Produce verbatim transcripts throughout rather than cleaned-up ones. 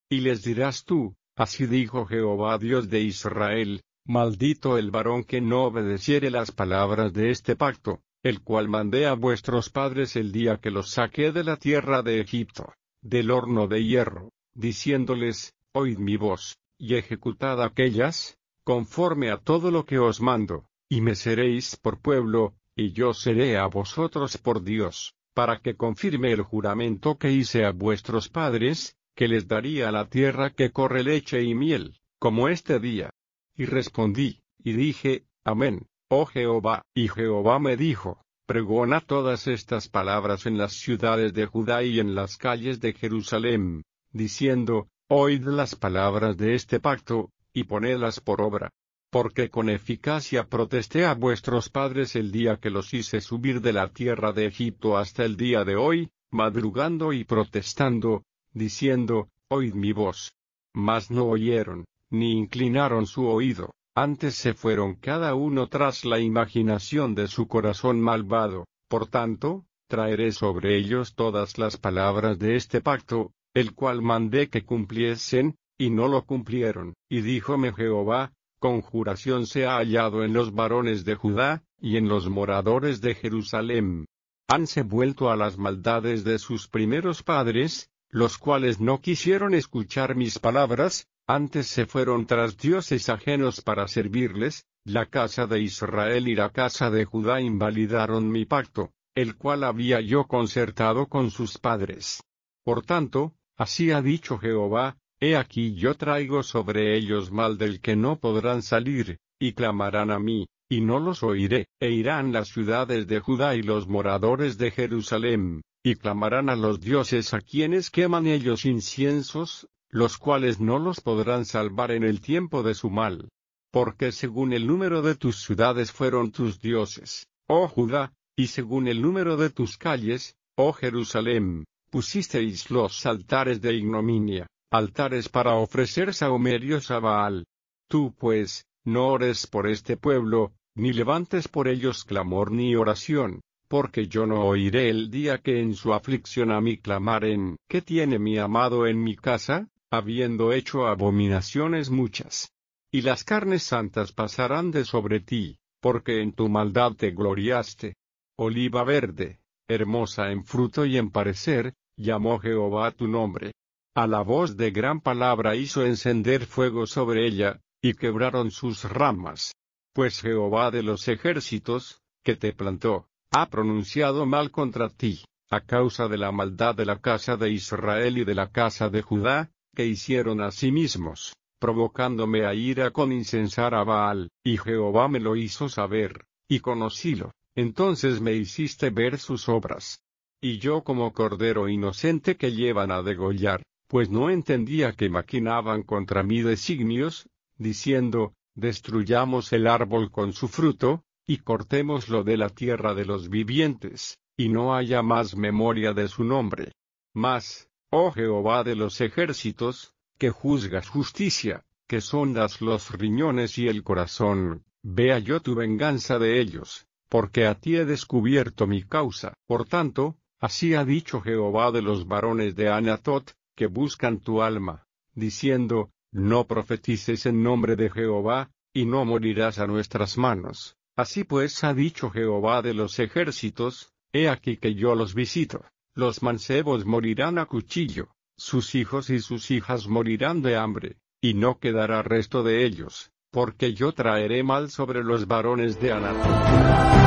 Y les dirás tú, así dijo Jehová Dios de Israel, maldito el varón que no obedeciere las palabras de este pacto, el cual mandé a vuestros padres el día que los saqué de la tierra de Egipto, del horno de hierro, diciéndoles, oíd mi voz, y ejecutad aquellas, conforme a todo lo que os mando, y me seréis por pueblo, y yo seré a vosotros por Dios, para que confirme el juramento que hice a vuestros padres, que les daría la tierra que corre leche y miel, como este día. Y respondí, y dije, Amén, oh Jehová. Y Jehová me dijo, pregona todas estas palabras en las ciudades de Judá y en las calles de Jerusalén, diciendo, oíd las palabras de este pacto, y ponedlas por obra. Porque con eficacia protesté a vuestros padres el día que los hice subir de la tierra de Egipto hasta el día de hoy, madrugando y protestando, diciendo, oíd mi voz. Mas no oyeron, ni inclinaron su oído, antes se fueron cada uno tras la imaginación de su corazón malvado. Por tanto, traeré sobre ellos todas las palabras de este pacto, el cual mandé que cumpliesen, y no lo cumplieron. Y díjome Jehová, conjuración se ha hallado en los varones de Judá, y en los moradores de Jerusalén. Hanse vuelto a las maldades de sus primeros padres, los cuales no quisieron escuchar mis palabras, antes se fueron tras dioses ajenos para servirles. La casa de Israel y la casa de Judá invalidaron mi pacto, el cual había yo concertado con sus padres. Por tanto, así ha dicho Jehová, he aquí yo traigo sobre ellos mal del que no podrán salir, y clamarán a mí, y no los oiré, e irán las ciudades de Judá y los moradores de Jerusalén, y clamarán a los dioses a quienes queman ellos inciensos, los cuales no los podrán salvar en el tiempo de su mal. Porque según el número de tus ciudades fueron tus dioses, oh Judá, y según el número de tus calles, oh Jerusalén, pusisteis los altares de ignominia, altares para ofrecer sahumerios a Baal. Tú pues, no ores por este pueblo, ni levantes por ellos clamor ni oración, porque yo no oiré el día que en su aflicción a mí clamaren. ¿Qué tiene mi amado en mi casa? Habiendo hecho abominaciones muchas. Y las carnes santas pasarán de sobre ti, porque en tu maldad te gloriaste. Oliva verde, hermosa en fruto y en parecer, llamó Jehová tu nombre. A la voz de gran palabra hizo encender fuego sobre ella, y quebraron sus ramas. Pues Jehová de los ejércitos, que te plantó, ha pronunciado mal contra ti, a causa de la maldad de la casa de Israel y de la casa de Judá, que hicieron a sí mismos, provocándome a ira con incensar a Baal, y Jehová me lo hizo saber, y conocílo. Entonces me hiciste ver sus obras. Y yo como cordero inocente que llevan a degollar, pues no entendía que maquinaban contra mí designios, diciendo, destruyamos el árbol con su fruto, y cortémoslo de la tierra de los vivientes, y no haya más memoria de su nombre. Mas, oh Jehová de los ejércitos, que juzgas justicia, que sondas los riñones y el corazón, vea yo tu venganza de ellos, porque a ti he descubierto mi causa. Por tanto, así ha dicho Jehová de los varones de Anatot, que buscan tu alma, diciendo, no profetices en nombre de Jehová, y no morirás a nuestras manos. Así pues ha dicho Jehová de los ejércitos, he aquí que yo los visito. Los mancebos morirán a cuchillo, sus hijos y sus hijas morirán de hambre, y no quedará resto de ellos, porque yo traeré mal sobre los varones de Anatot.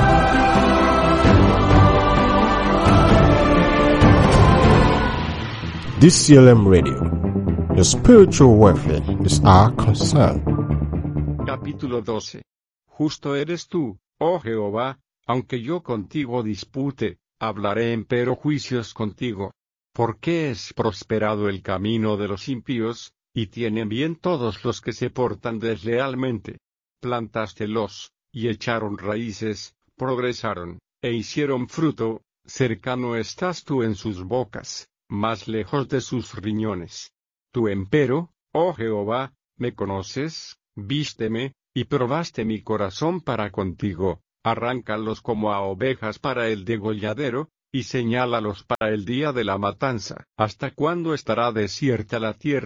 D C L M Radio. Your spiritual welfare is our concern. Capítulo doce. Justo eres tú, oh Jehová, aunque yo contigo dispute, hablaré empero juicios contigo. ¿Por qué es prosperado el camino de los impíos, y tienen bien todos los que se portan deslealmente? Plantástelos, y echaron raíces, progresaron, e hicieron fruto, cercano estás tú en sus bocas, más lejos de sus riñones. Tú empero, oh Jehová, me conoces, vísteme, y probaste mi corazón para contigo. Arráncalos como a ovejas para el degolladero, y señálalos para el día de la matanza. ¿Hasta cuándo estará desierta la tierra,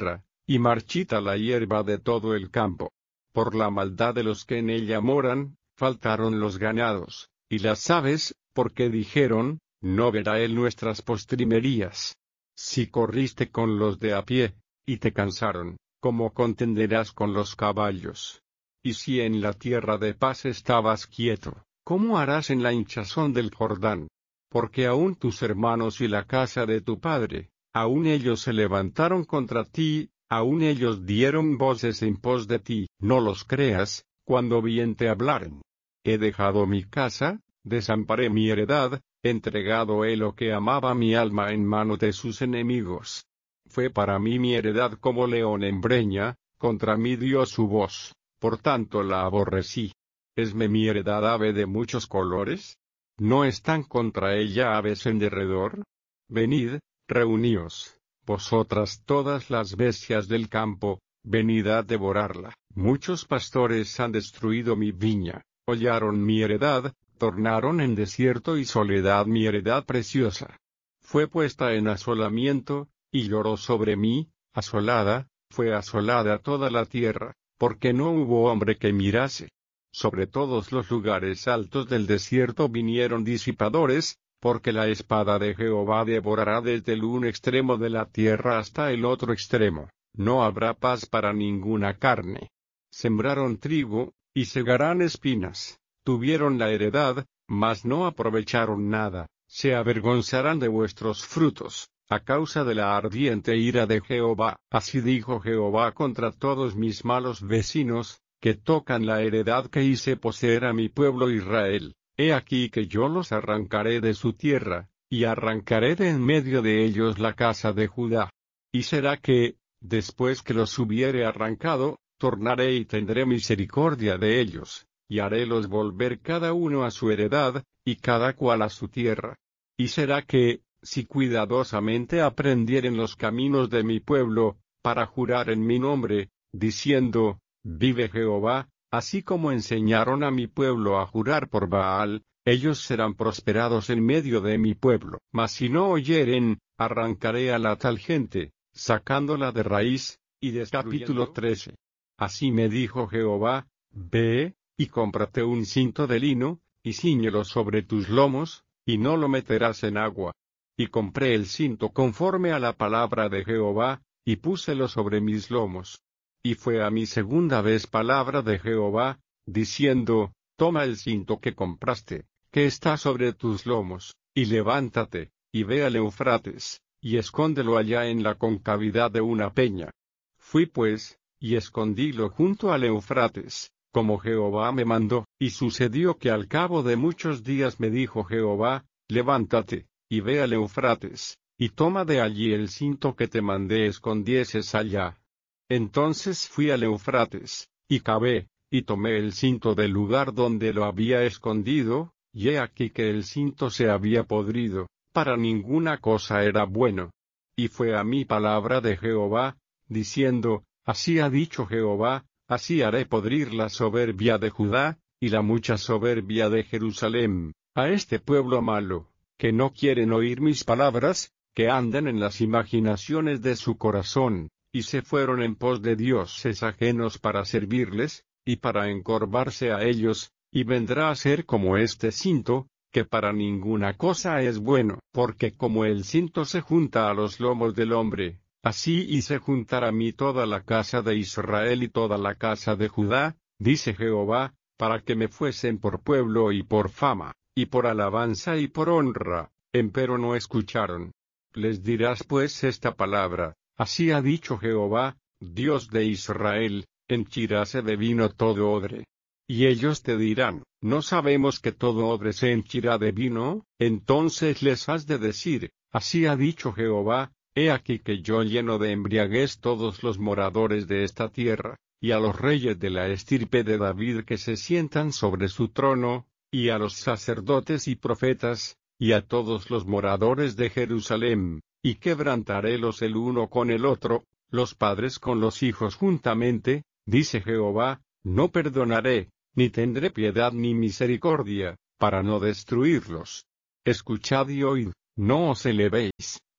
y marchita la hierba de todo el campo. Por la maldad de los que en ella moran, faltaron los ganados, y las aves, porque dijeron, no verá él nuestras postrimerías. Si corriste con los de a pie, y te cansaron, ¿cómo contenderás con los caballos? Y si en la tierra de paz estabas quieto, ¿cómo harás en la hinchazón del Jordán? Porque aun tus hermanos y la casa de tu padre, aun ellos se levantaron contra ti, aun ellos dieron voces en pos de ti. No los creas, cuando bien te hablaren. He dejado mi casa, desamparé mi heredad, entregado he lo que amaba mi alma en mano de sus enemigos. Fue para mí mi heredad como león en breña, contra mí dio su voz, por tanto la aborrecí. ¿Esme mi heredad ave de muchos colores? ¿No están contra ella aves en derredor? Venid, reuníos, vosotras todas las bestias del campo, venid a devorarla. Muchos pastores han destruido mi viña, hollaron mi heredad, tornaron en desierto y soledad mi heredad preciosa. Fue puesta en asolamiento, y lloró sobre mí, asolada, fue asolada toda la tierra, porque no hubo hombre que mirase. Sobre todos los lugares altos del desierto vinieron disipadores, porque la espada de Jehová devorará desde el un extremo de la tierra hasta el otro extremo, no habrá paz para ninguna carne. Sembraron trigo, y segarán espinas, tuvieron la heredad, mas no aprovecharon nada, se avergonzarán de vuestros frutos, a causa de la ardiente ira de Jehová. Así dijo Jehová contra todos mis malos vecinos, que tocan la heredad que hice poseer a mi pueblo Israel. He aquí que yo los arrancaré de su tierra, y arrancaré de en medio de ellos la casa de Judá. Y será que, después que los hubiere arrancado, tornaré y tendré misericordia de ellos, y harélos volver cada uno a su heredad, y cada cual a su tierra. Y será que, si cuidadosamente aprendieren los caminos de mi pueblo, para jurar en mi nombre, diciendo, vive Jehová, así como enseñaron a mi pueblo a jurar por Baal, ellos serán prosperados en medio de mi pueblo. Mas si no oyeren, arrancaré a la tal gente, sacándola de raíz. Y de capítulo trece. Así me dijo Jehová, ve, y cómprate un cinto de lino, y cíñelo sobre tus lomos, y no lo meterás en agua. Y compré el cinto conforme a la palabra de Jehová, y púselo sobre mis lomos. Y fue a mi segunda vez palabra de Jehová, diciendo, toma el cinto que compraste, que está sobre tus lomos, y levántate, y ve al Eufrates, y escóndelo allá en la concavidad de una peña. Fui pues, y escondílo junto al Eufrates, como Jehová me mandó. Y sucedió que al cabo de muchos días me dijo Jehová, levántate, y ve al Eufrates, y toma de allí el cinto que te mandé escondieses allá. Entonces fui al Eufrates, y cavé, y tomé el cinto del lugar donde lo había escondido, y he aquí que el cinto se había podrido, para ninguna cosa era bueno. Y fue a mí palabra de Jehová, diciendo, así ha dicho Jehová, así haré podrir la soberbia de Judá, y la mucha soberbia de Jerusalén, a este pueblo malo, que no quieren oír mis palabras, que andan en las imaginaciones de su corazón, y se fueron en pos de dioses ajenos para servirles, y para encorvarse a ellos, y vendrá a ser como este cinto, que para ninguna cosa es bueno, porque como el cinto se junta a los lomos del hombre, así hice juntar a mí toda la casa de Israel y toda la casa de Judá, dice Jehová, para que me fuesen por pueblo y por fama, y por alabanza y por honra, empero no escucharon. Les dirás pues esta palabra, así ha dicho Jehová, Dios de Israel, henchiráse de vino todo odre. Y ellos te dirán, ¿no sabemos que todo odre se henchirá de vino? Entonces les has de decir, así ha dicho Jehová, he aquí que yo lleno de embriaguez todos los moradores de esta tierra, y a los reyes de la estirpe de David que se sientan sobre su trono, y a los sacerdotes y profetas, y a todos los moradores de Jerusalén, y quebrantarélos el uno con el otro, los padres con los hijos juntamente, dice Jehová, no perdonaré, ni tendré piedad ni misericordia, para no destruirlos. Escuchad y oíd, no os elevéis,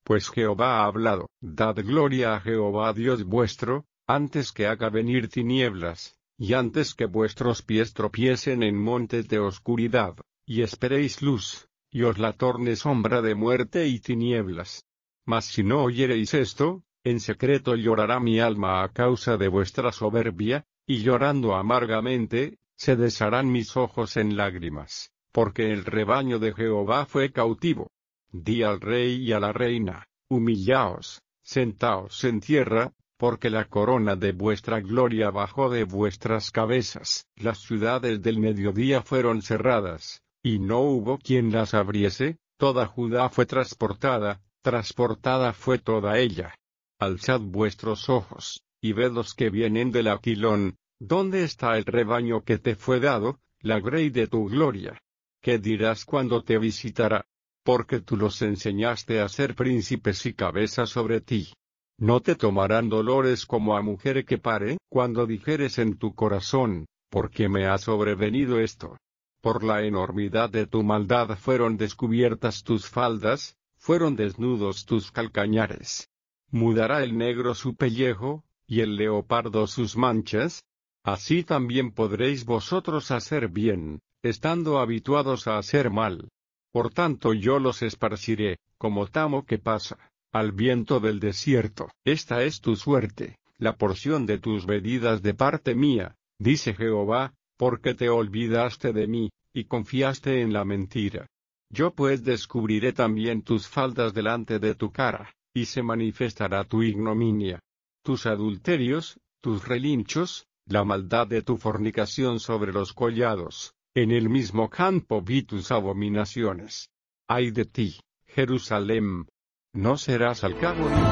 Pues Jehová ha hablado. Dad gloria a Jehová Dios vuestro, antes que haga venir tinieblas, y antes que vuestros pies tropiecen en montes de oscuridad, y esperéis luz, y os la torne sombra de muerte y tinieblas. Mas si no oyereis esto, en secreto llorará mi alma a causa de vuestra soberbia, y llorando amargamente, se desharán mis ojos en lágrimas, porque el rebaño de Jehová fue cautivo. Di al rey y a la reina, humillaos, sentaos en tierra, porque la corona de vuestra gloria bajó de vuestras cabezas. Las ciudades del mediodía fueron cerradas, y no hubo quien las abriese, toda Judá fue transportada, transportada fue toda ella. Alzad vuestros ojos, y ved los que vienen del Aquilón. ¿Dónde está el rebaño que te fue dado, la grey de tu gloria? ¿Qué dirás cuando te visitará? Porque tú los enseñaste a ser príncipes y cabeza sobre ti. No te tomarán dolores como a mujer que pare, cuando dijeres en tu corazón, ¿por qué me ha sobrevenido esto? Por la enormidad de tu maldad fueron descubiertas tus faldas, fueron desnudos tus calcañares. ¿Mudará el negro su pellejo, y el leopardo sus manchas? Así también podréis vosotros hacer bien, estando habituados a hacer mal. Por tanto yo los esparciré, como tamo que pasa, al viento del desierto. Esta es tu suerte, la porción de tus medidas de parte mía, dice Jehová, porque te olvidaste de mí, y confiaste en la mentira. Yo pues descubriré también tus faldas delante de tu cara, y se manifestará tu ignominia. Tus adulterios, tus relinchos, la maldad de tu fornicación sobre los collados, en el mismo campo vi tus abominaciones. Ay de ti, Jerusalén, no serás al cabo ni...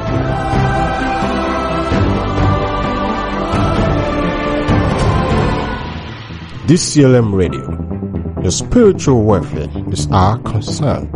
D C L M Radio. Your spiritual welfare is our concern.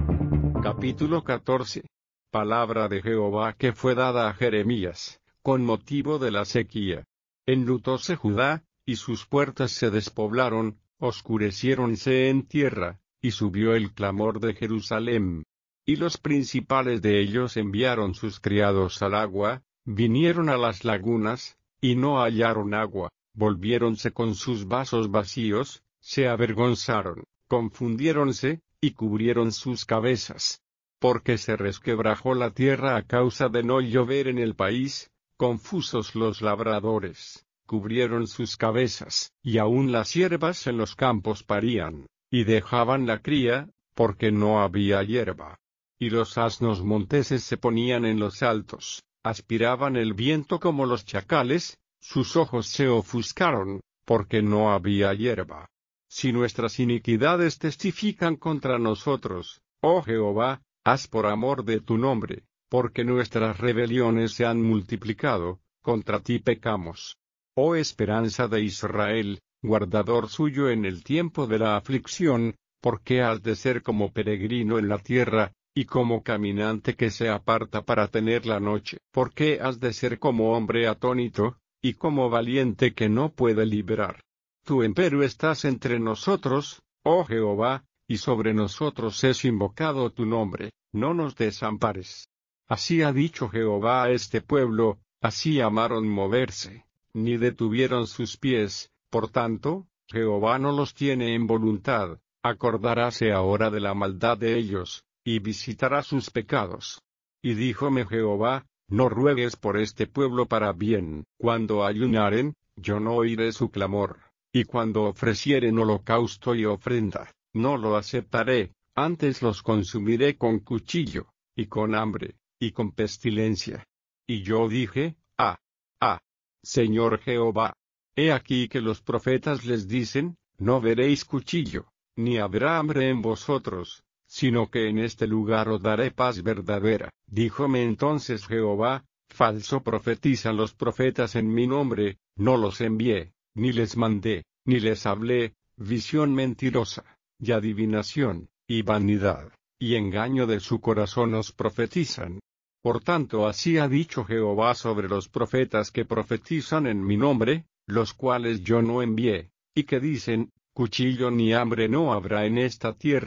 Capítulo catorce. Palabra de Jehová que fue dada a Jeremías, con motivo de la sequía. Enlutóse Judá, y sus puertas se despoblaron, oscureciéronse en tierra, y subió el clamor de Jerusalén. Y los principales de ellos enviaron sus criados al agua, vinieron a las lagunas, y no hallaron agua, volviéronse con sus vasos vacíos, se avergonzaron, confundiéronse, y cubrieron sus cabezas. Porque se resquebrajó la tierra a causa de no llover en el país, confusos los labradores, cubrieron sus cabezas, y aun las hierbas en los campos parían, y dejaban la cría, porque no había hierba. Y los asnos monteses se ponían en los altos, aspiraban el viento como los chacales, sus ojos se ofuscaron, porque no había hierba. Si nuestras iniquidades testifican contra nosotros, oh Jehová, haz por amor de tu nombre, porque nuestras rebeliones se han multiplicado, contra ti pecamos. Oh esperanza de Israel, guardador suyo en el tiempo de la aflicción, ¿por qué has de ser como peregrino en la tierra, y como caminante que se aparta para tener la noche? ¿Por qué has de ser como hombre atónito, y como valiente que no puede liberar? Tú empero estás entre nosotros, oh Jehová, y sobre nosotros es invocado tu nombre, no nos desampares. Así ha dicho Jehová a este pueblo, así amaron moverse, ni detuvieron sus pies, por tanto, Jehová no los tiene en voluntad, acordaráse ahora de la maldad de ellos, y visitará sus pecados. Y díjome Jehová, no ruegues por este pueblo para bien, cuando ayunaren, yo no oiré su clamor, y cuando ofrecieren holocausto y ofrenda, no lo aceptaré, antes los consumiré con cuchillo, y con hambre, y con pestilencia. Y yo dije, ah, ah, Señor Jehová, he aquí que los profetas les dicen, no veréis cuchillo, ni habrá hambre en vosotros, sino que en este lugar os daré paz verdadera. Díjome entonces Jehová, falso profetizan los profetas en mi nombre, no los envié, ni les mandé, ni les hablé, visión mentirosa, y adivinación, y vanidad, y engaño de su corazón os profetizan. Por tanto así ha dicho Jehová sobre los profetas que profetizan en mi nombre, los cuales yo no envié, y que dicen, cuchillo ni hambre no habrá en esta tierra,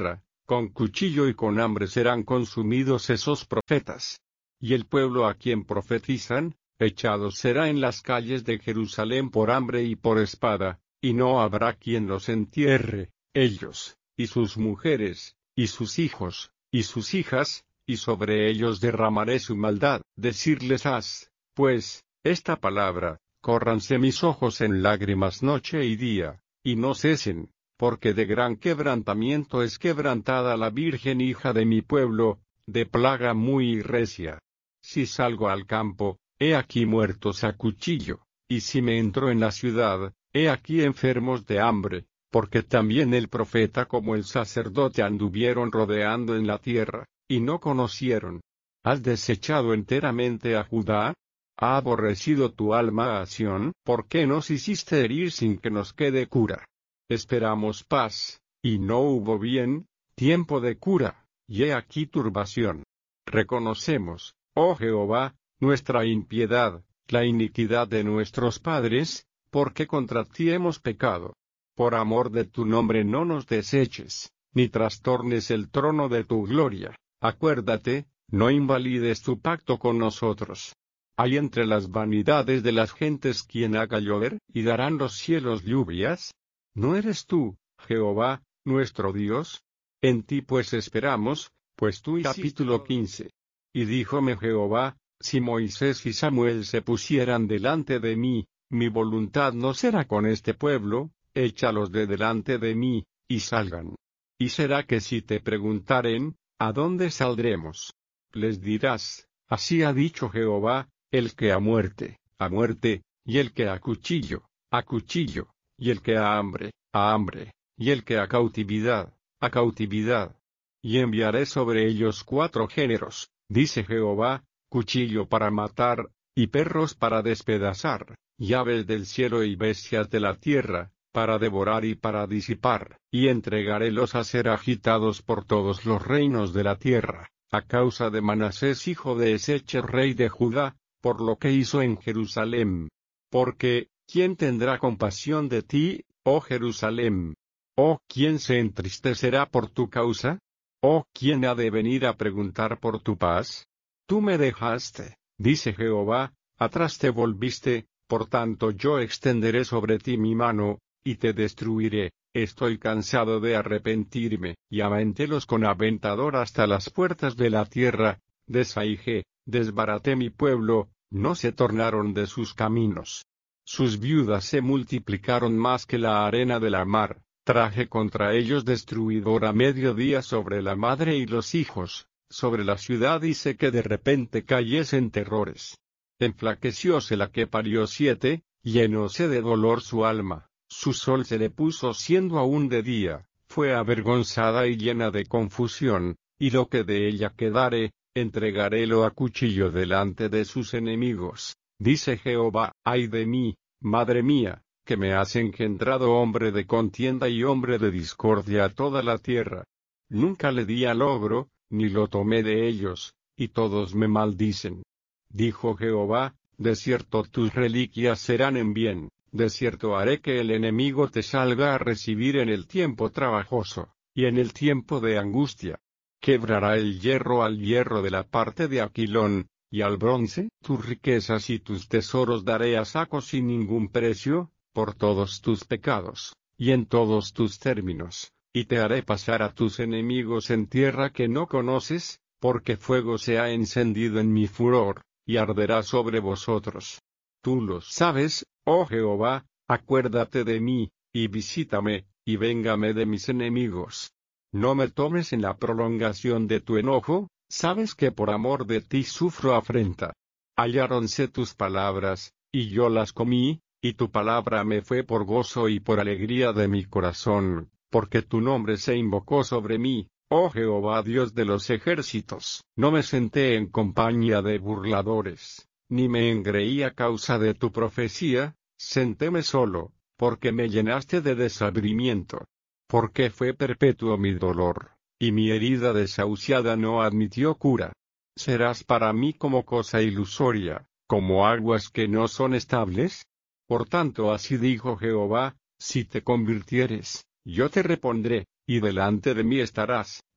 con cuchillo y con hambre serán consumidos esos profetas. Y el pueblo a quien profetizan, echado será en las calles de Jerusalén por hambre y por espada, y no habrá quien los entierre, ellos, y sus mujeres, y sus hijos, y sus hijas, y sobre ellos derramaré su maldad. Decirles has, pues, esta palabra, córranse mis ojos en lágrimas noche y día, y no cesen, porque de gran quebrantamiento es quebrantada la Virgen hija de mi pueblo, de plaga muy recia. Si salgo al campo, he aquí muertos a cuchillo, y si me entro en la ciudad, he aquí enfermos de hambre, porque también el profeta como el sacerdote anduvieron rodeando en la tierra, y no conocieron. ¿Has desechado enteramente a Judá? ¿Ha aborrecido tu alma a Sión? ¿Por qué nos hiciste herir sin que nos quede cura? Esperamos paz, y no hubo bien, tiempo de cura, y he aquí turbación. Reconocemos, oh Jehová, nuestra impiedad, la iniquidad de nuestros padres, porque contra ti hemos pecado. Por amor de tu nombre no nos deseches, ni trastornes el trono de tu gloria. Acuérdate, no invalides tu pacto con nosotros. ¿Hay entre las vanidades de las gentes quien haga llover, y darán los cielos lluvias? ¿No eres tú, Jehová, nuestro Dios? En ti pues esperamos, pues tú. Capítulo quince. Y díjome Jehová, si Moisés y Samuel se pusieran delante de mí, mi voluntad no será con este pueblo, échalos de delante de mí, y salgan. Y será que si te preguntaren, ¿a dónde saldremos? Les dirás, así ha dicho Jehová, el que a muerte, a muerte, y el que a cuchillo, a cuchillo, y el que a hambre, a hambre, y el que a cautividad, a cautividad. Y enviaré sobre ellos cuatro géneros, dice Jehová, cuchillo para matar, y perros para despedazar, y aves del cielo y bestias de la tierra, para devorar y para disipar, y entregarélos a ser agitados por todos los reinos de la tierra, a causa de Manasés hijo de Ezeche rey de Judá, por lo que hizo en Jerusalén. Porque, ¿quién tendrá compasión de ti, oh Jerusalén? ¿O quién se entristecerá por tu causa? ¿O quién ha de venir a preguntar por tu paz? Tú me dejaste, dice Jehová, atrás te volviste, por tanto yo extenderé sobre ti mi mano, y te destruiré. Estoy cansado de arrepentirme, y aventélos con aventador hasta las puertas de la tierra, desahijé, desbaraté mi pueblo, no se tornaron de sus caminos. Sus viudas se multiplicaron más que la arena de la mar, traje contra ellos destruidor a mediodía sobre la madre y los hijos, sobre la ciudad hice que de repente cayesen terrores. Enflaquecióse la que parió siete, llenóse de dolor su alma, su sol se le puso siendo aún de día, fue avergonzada y llena de confusión, y lo que de ella quedare, entregarélo a cuchillo delante de sus enemigos, dice Jehová. Ay de mí, madre mía, que me has engendrado hombre de contienda y hombre de discordia a toda la tierra. Nunca le di al logro, ni lo tomé de ellos, y todos me maldicen. Dijo Jehová, de cierto tus reliquias serán en bien, de cierto haré que el enemigo te salga a recibir en el tiempo trabajoso, y en el tiempo de angustia. Quebrará el hierro al hierro de la parte de Aquilón, y al bronce, tus riquezas y tus tesoros daré a saco sin ningún precio, por todos tus pecados, y en todos tus términos, y te haré pasar a tus enemigos en tierra que no conoces, porque fuego se ha encendido en mi furor, y arderá sobre vosotros. Tú lo sabes, oh Jehová, acuérdate de mí, y visítame, y véngame de mis enemigos. No me tomes en la prolongación de tu enojo, sabes que por amor de ti sufro afrenta. Halláronse tus palabras, y yo las comí, y tu palabra me fue por gozo y por alegría de mi corazón, porque tu nombre se invocó sobre mí, oh Jehová Dios de los ejércitos. No me senté en compañía de burladores, ni me engreí a causa de tu profecía, sentéme solo, porque me llenaste de desabrimiento. Porque fue perpetuo mi dolor, y mi herida desahuciada no admitió cura. ¿Serás para mí como cosa ilusoria, como aguas que no son estables? Por tanto así dijo Jehová, si te convirtieres, yo te repondré, y delante de mí estarás,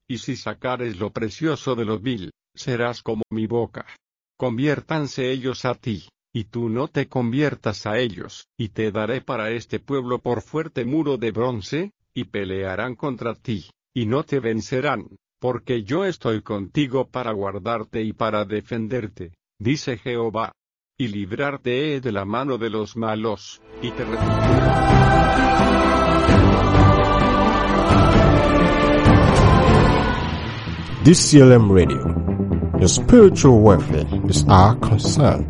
y si sacares lo precioso de lo vil, serás como mi boca. Conviértanse ellos a ti, y tú no te conviertas a ellos, y te daré para este pueblo por fuerte muro de bronce, y pelearán contra ti, y no te vencerán, porque yo estoy contigo para guardarte y para defenderte, dice Jehová. Y librarte he de la mano de los malos, y te refugiaré. D C L M Radio. Your spiritual welfare is our concern.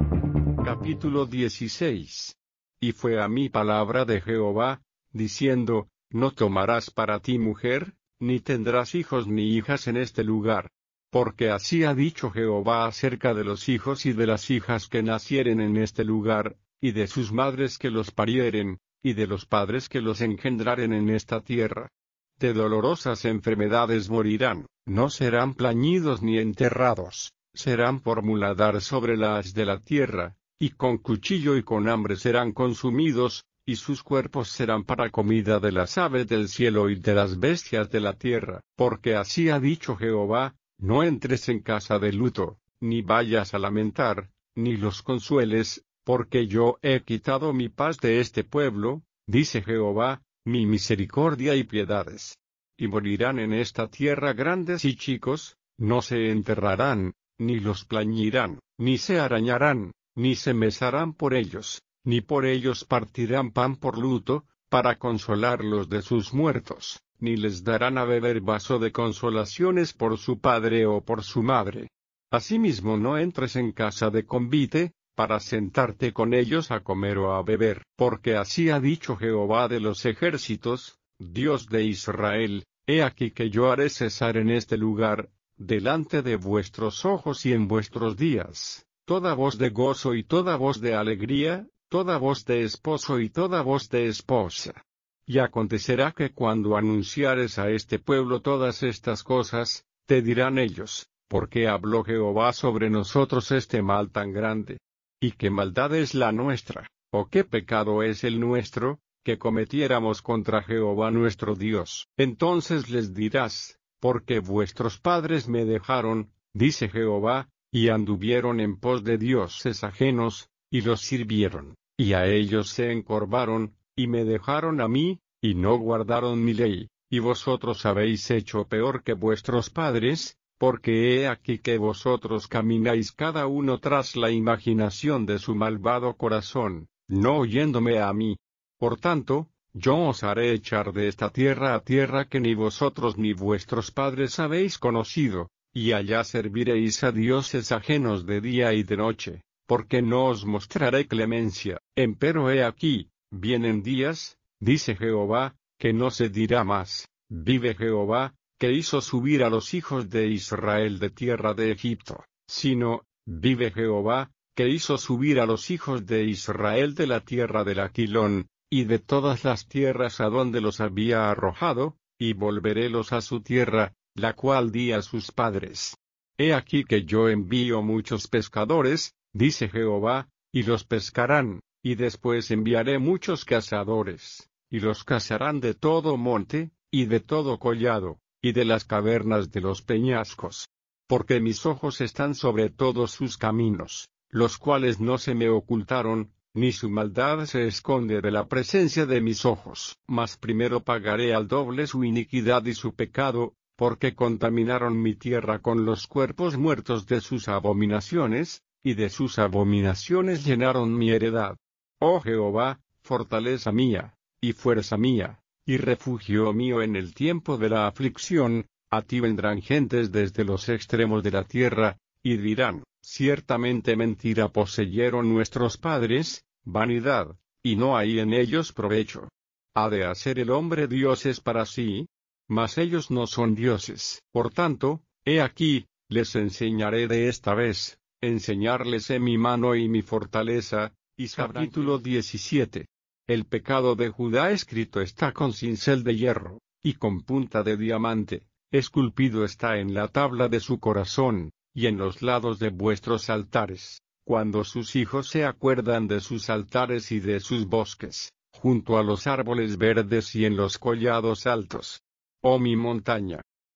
Capítulo dieciséis. Y fue a mí palabra de Jehová, diciendo, no tomarás para ti mujer, ni tendrás hijos ni hijas en este lugar. Porque así ha dicho Jehová acerca de los hijos y de las hijas que nacieren en este lugar, y de sus madres que los parieren, y de los padres que los engendraren en esta tierra. De dolorosas enfermedades morirán, no serán plañidos ni enterrados, serán por muladar sobre la haz de la tierra, y con cuchillo y con hambre serán consumidos, y sus cuerpos serán para comida de las aves del cielo y de las bestias de la tierra. Porque así ha dicho Jehová, no entres en casa de luto, ni vayas a lamentar, ni los consueles, porque yo he quitado mi paz de este pueblo, dice Jehová, mi misericordia y piedades. Y morirán en esta tierra grandes y chicos, no se enterrarán, ni los plañirán, ni se arañarán, ni se mesarán por ellos, ni por ellos partirán pan por luto, para consolarlos de sus muertos, ni les darán a beber vaso de consolaciones por su padre o por su madre. Asimismo no entres en casa de convite, para sentarte con ellos a comer o a beber, porque así ha dicho Jehová de los ejércitos, Dios de Israel, he aquí que yo haré cesar en este lugar, delante de vuestros ojos y en vuestros días, toda voz de gozo y toda voz de alegría, toda voz de esposo y toda voz de esposa. Y acontecerá que cuando anunciares a este pueblo todas estas cosas, te dirán ellos, ¿por qué habló Jehová sobre nosotros este mal tan grande? ¿Y qué maldad es la nuestra, o qué pecado es el nuestro, que cometiéramos contra Jehová nuestro Dios? Entonces les dirás, porque vuestros padres me dejaron, dice Jehová, y anduvieron en pos de dioses ajenos, y los sirvieron, y a ellos se encorvaron, y me dejaron a mí, y no guardaron mi ley, y vosotros habéis hecho peor que vuestros padres, porque he aquí que vosotros camináis cada uno tras la imaginación de su malvado corazón, no oyéndome a mí. Por tanto, yo os haré echar de esta tierra a tierra que ni vosotros ni vuestros padres habéis conocido, y allá serviréis a dioses ajenos de día y de noche, porque no os mostraré clemencia. Empero he aquí, vienen días, dice Jehová, que no se dirá más, vive Jehová, que hizo subir a los hijos de Israel de tierra de Egipto, sino, vive Jehová, que hizo subir a los hijos de Israel de la tierra del Aquilón, y de todas las tierras a donde los había arrojado, y volverélos a su tierra, la cual di a sus padres. He aquí que yo envío muchos pescadores, dice Jehová, y los pescarán, y después enviaré muchos cazadores, y los cazarán de todo monte, y de todo collado, y de las cavernas de los peñascos. Porque mis ojos están sobre todos sus caminos, los cuales no se me ocultaron, ni su maldad se esconde de la presencia de mis ojos. Mas primero pagaré al doble su iniquidad y su pecado, porque contaminaron mi tierra con los cuerpos muertos de sus abominaciones, y de sus abominaciones llenaron mi heredad. Oh Jehová, fortaleza mía, y fuerza mía, y refugio mío en el tiempo de la aflicción, a ti vendrán gentes desde los extremos de la tierra, y dirán, ciertamente mentira poseyeron nuestros padres, vanidad, y no hay en ellos provecho. ¿Ha de hacer el hombre dioses para sí? Mas ellos no son dioses. Por tanto, he aquí, les enseñaré de esta vez, enseñarles en mi mano y mi fortaleza. Y capítulo diecisiete. El pecado de Judá escrito está con cincel de hierro, y con punta de diamante, esculpido está en la tabla de su corazón, y en los lados de vuestros altares, cuando sus hijos se acuerdan de sus altares y de sus bosques, junto a los árboles verdes y en los collados altos. Oh mi montaña,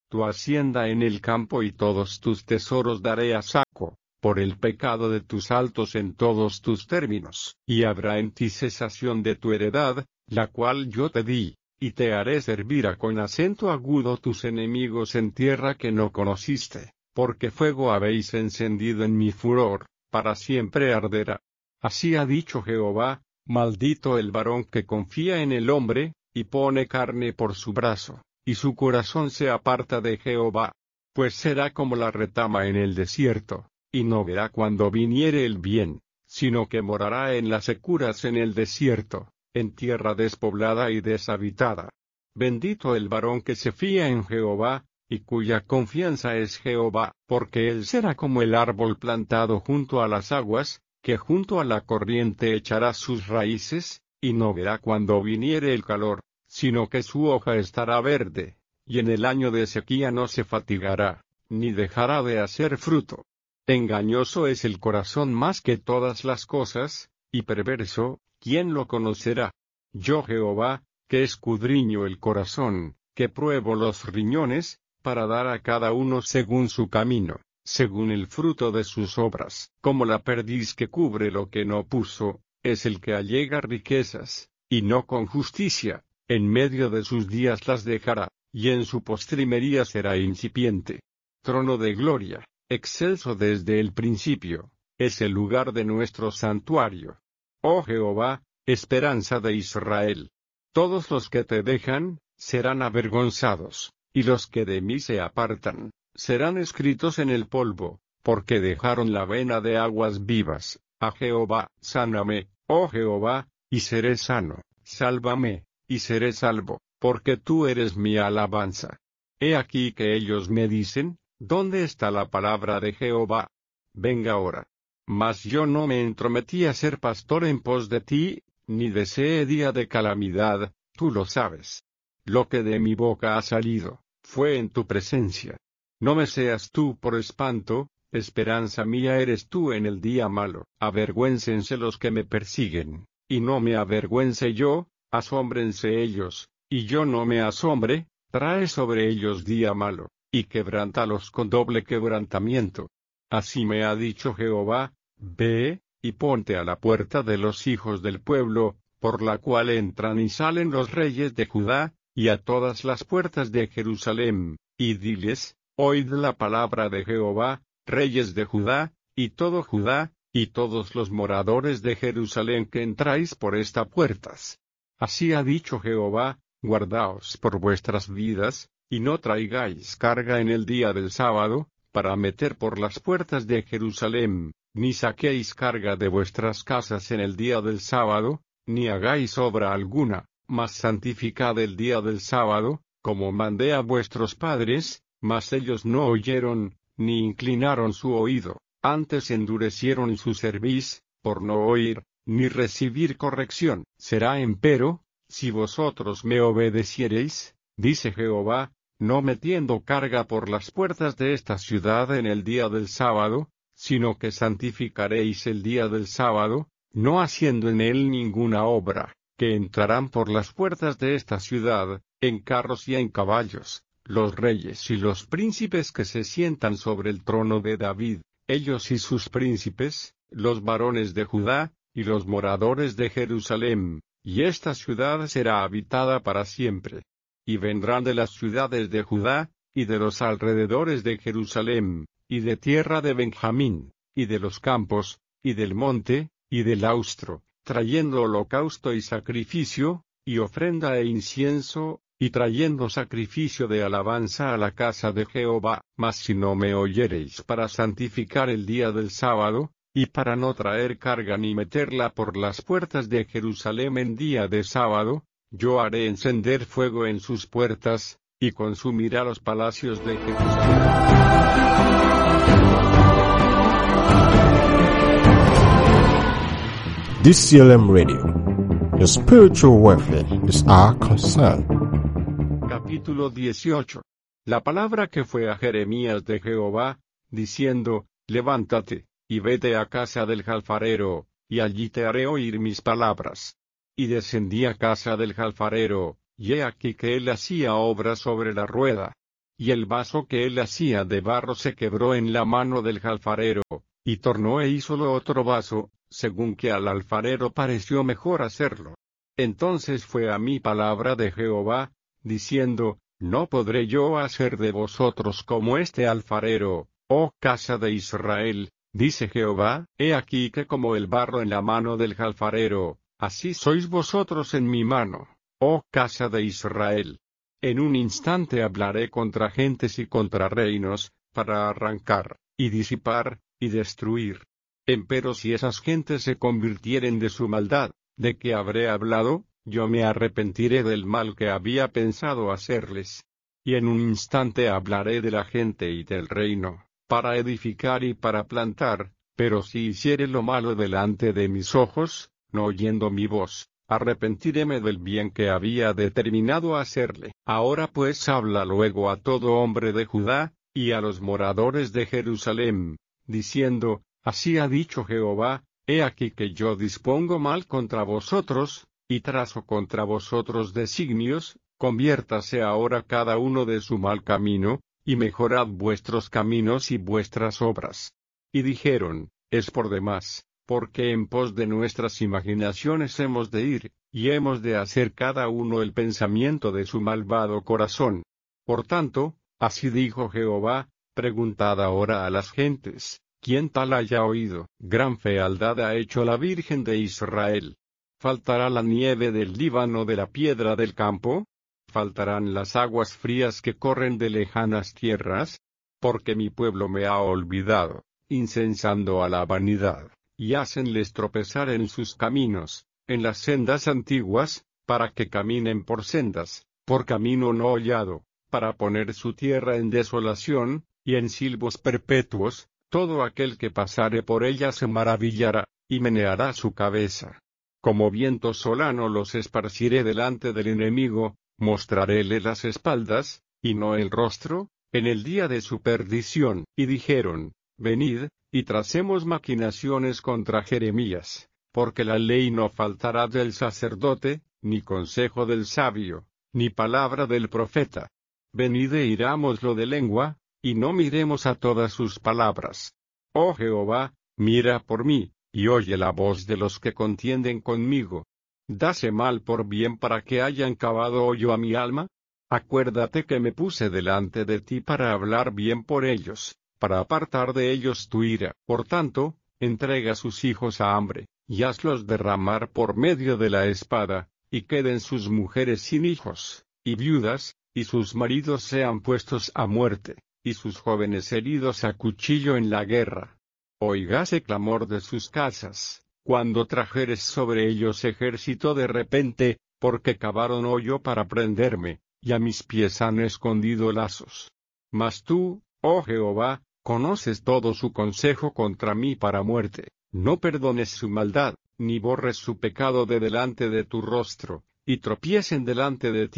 tu hacienda en el campo y todos tus tesoros daré a saco, por el pecado de tus altos en todos tus términos. Y habrá en ti cesación de tu heredad, la cual yo te di, y te haré servir a con acento agudo tus enemigos en tierra que no conociste, porque fuego habéis encendido en mi furor, para siempre arderá. Así ha dicho Jehová, maldito el varón que confía en el hombre, y pone carne por su brazo, y su corazón se aparta de Jehová. Pues será como la retama en el desierto, y no verá cuando viniere el bien, sino que morará en las securas en el desierto, en tierra despoblada y deshabitada. Bendito el varón que se fía en Jehová, y cuya confianza es Jehová, porque él será como el árbol plantado junto a las aguas, que junto a la corriente echará sus raíces, y no verá cuando viniere el calor, sino que su hoja estará verde, y en el año de sequía no se fatigará, ni dejará de hacer fruto. Engañoso es el corazón más que todas las cosas, y perverso, ¿quién lo conocerá? Yo Jehová, que escudriño el corazón, que pruebo los riñones, para dar a cada uno según su camino, según el fruto de sus obras. Como la perdiz que cubre lo que no puso, es el que allega riquezas, y no con justicia, en medio de sus días las dejará, y en su postrimería será incipiente. Trono de gloria, excelso desde el principio, es el lugar de nuestro santuario. Oh Jehová, esperanza de Israel. Todos los que te dejan, serán avergonzados, y los que de mí se apartan, serán escritos en el polvo, porque dejaron la vena de aguas vivas. A Jehová, sáname, oh Jehová, y seré sano, sálvame, y seré salvo, porque tú eres mi alabanza. He aquí que ellos me dicen, ¿dónde está la palabra de Jehová? Venga ahora. Mas yo no me entrometí a ser pastor en pos de ti, ni deseé día de calamidad, tú lo sabes. Lo que de mi boca ha salido, fue en tu presencia. No me seas tú por espanto, esperanza mía eres tú en el día malo. Avergüéncense los que me persiguen, y no me avergüence yo, asómbrense ellos, y yo no me asombre. Trae sobre ellos día malo, y quebrántalos con doble quebrantamiento. Así me ha dicho Jehová, ve, y ponte a la puerta de los hijos del pueblo, por la cual entran y salen los reyes de Judá, y a todas las puertas de Jerusalén, y diles, oíd la palabra de Jehová, reyes de Judá, y todo Judá, y todos los moradores de Jerusalén que entráis por estas puertas. Así ha dicho Jehová, guardaos por vuestras vidas, y no traigáis carga en el día del sábado, para meter por las puertas de Jerusalén, ni saquéis carga de vuestras casas en el día del sábado, ni hagáis obra alguna, mas santificad el día del sábado, como mandé a vuestros padres, mas ellos no oyeron, ni inclinaron su oído, antes endurecieron su cerviz, por no oír, ni recibir corrección. Será empero, si vosotros me obedeciereis, dice Jehová, no metiendo carga por las puertas de esta ciudad en el día del sábado, sino que santificaréis el día del sábado, no haciendo en él ninguna obra, que entrarán por las puertas de esta ciudad, en carros y en caballos, los reyes y los príncipes que se sientan sobre el trono de David, ellos y sus príncipes, los varones de Judá, y los moradores de Jerusalén, y esta ciudad será habitada para siempre. Y vendrán de las ciudades de Judá, y de los alrededores de Jerusalén, y de tierra de Benjamín, y de los campos, y del monte, y del austro, trayendo holocausto y sacrificio, y ofrenda e incienso, y trayendo sacrificio de alabanza a la casa de Jehová. Mas si no me oyereis para santificar el día del sábado, y para no traer carga ni meterla por las puertas de Jerusalén en día de sábado, yo haré encender fuego en sus puertas, y consumirá los palacios de Jerusalén. D C L M Radio. Your spiritual welfare is our concern. Capítulo dieciocho. La palabra que fue a Jeremías de Jehová, diciendo, levántate, y vete a casa del alfarero, y allí te haré oír mis palabras. Y descendí a casa del alfarero, y he aquí que él hacía obra sobre la rueda. y el vaso que él hacía de barro se quebró en la mano del alfarero, y tornó e hízolo otro vaso, según que al alfarero pareció mejor hacerlo. Entonces fue a mí palabra de Jehová, diciendo, no podré yo hacer de vosotros como este alfarero, oh casa de Israel, dice Jehová, he aquí que como el barro en la mano del alfarero, así sois vosotros en mi mano, oh casa de Israel. En un instante hablaré contra gentes y contra reinos, para arrancar, y disipar, y destruir. Empero si esas gentes se convirtieren de su maldad, ¿de qué habré hablado? Yo me arrepentiré del mal que había pensado hacerles. Y en un instante hablaré de la gente y del reino, para edificar y para plantar, pero si hiciere lo malo delante de mis ojos, no oyendo mi voz, arrepentiréme del bien que había determinado hacerle. Ahora pues habla luego a todo hombre de Judá, y a los moradores de Jerusalén, diciendo, así ha dicho Jehová, he aquí que yo dispongo mal contra vosotros, y trazo contra vosotros designios, conviértase ahora cada uno de su mal camino, y mejorad vuestros caminos y vuestras obras. Y dijeron, es por demás, porque en pos de nuestras imaginaciones hemos de ir, y hemos de hacer cada uno el pensamiento de su malvado corazón. Por tanto, así dijo Jehová, preguntad ahora a las gentes, ¿quién tal haya oído? Gran fealdad ha hecho la Virgen de Israel. ¿Faltará la nieve del Líbano de la piedra del campo? ¿Faltarán las aguas frías que corren de lejanas tierras? Porque mi pueblo me ha olvidado, incensando a la vanidad, y hacenles tropezar en sus caminos, en las sendas antiguas, para que caminen por sendas, por camino no hollado, para poner su tierra en desolación, y en silbos perpetuos, todo aquel que pasare por ella se maravillará, y meneará su cabeza. Como viento solano los esparciré delante del enemigo, mostraréle las espaldas, y no el rostro, en el día de su perdición. Y dijeron, venid, y tracemos maquinaciones contra Jeremías, porque la ley no faltará del sacerdote, ni consejo del sabio, ni palabra del profeta. Venid e irámoslo de lengua, y no miremos a todas sus palabras. Oh Jehová, mira por mí, y oye la voz de los que contienden conmigo. Dase mal por bien para que hayan cavado hoyo a mi alma. Acuérdate que me puse delante de ti para hablar bien por ellos, para apartar de ellos tu ira. Por tanto, entrega sus hijos a hambre, y hazlos derramar por medio de la espada, y queden sus mujeres sin hijos, y viudas, y sus maridos sean puestos a muerte, y sus jóvenes heridos a cuchillo en la guerra. Oígase clamor de sus casas, cuando trajeres sobre ellos ejército de repente, porque cavaron hoyo para prenderme, y a mis pies han escondido lazos. Mas tú, oh Jehová, conoces todo su consejo contra mí para muerte, no perdones su maldad, ni borres su pecado de delante de tu rostro, y tropiecen delante de ti.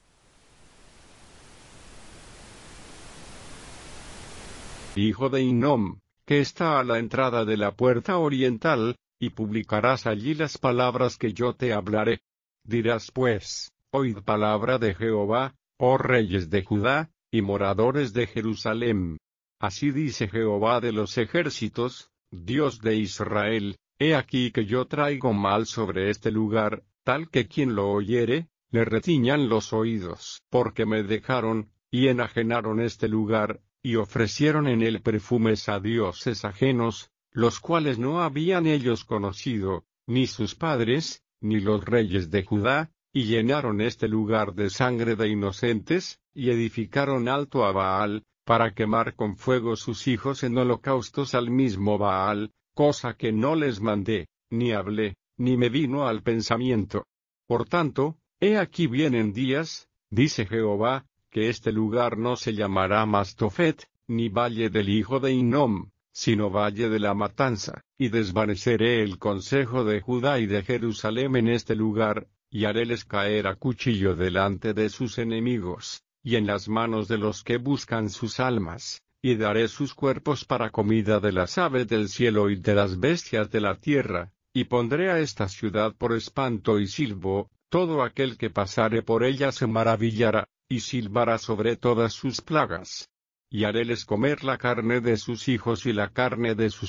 Hijo de Hinnom, que está a la entrada de la puerta oriental, y publicarás allí las palabras que yo te hablaré. Dirás pues, oíd palabra de Jehová, oh reyes de Judá, y moradores de Jerusalén. Así dice Jehová de los ejércitos, Dios de Israel, he aquí que yo traigo mal sobre este lugar, tal que quien lo oyere, le retiñan los oídos. Porque me dejaron, y enajenaron este lugar, y ofrecieron en él perfumes a dioses ajenos, los cuales no habían ellos conocido, ni sus padres, ni los reyes de Judá, y llenaron este lugar de sangre de inocentes, y edificaron alto a Baal, para quemar con fuego sus hijos en holocaustos al mismo Baal, cosa que no les mandé, ni hablé, ni me vino al pensamiento. Por tanto, he aquí vienen días, dice Jehová, que este lugar no se llamará más Tofet, ni valle del hijo de Hinnom, sino valle de la matanza, y desvaneceré el consejo de Judá y de Jerusalén en este lugar, y haréles caer a cuchillo delante de sus enemigos, y en las manos de los que buscan sus almas, y daré sus cuerpos para comida de las aves del cielo y de las bestias de la tierra, y pondré a esta ciudad por espanto y silbo, todo aquel que pasare por ella se maravillará, y silbará sobre todas sus plagas. Y haréles comer la carne de sus hijos y la carne de sus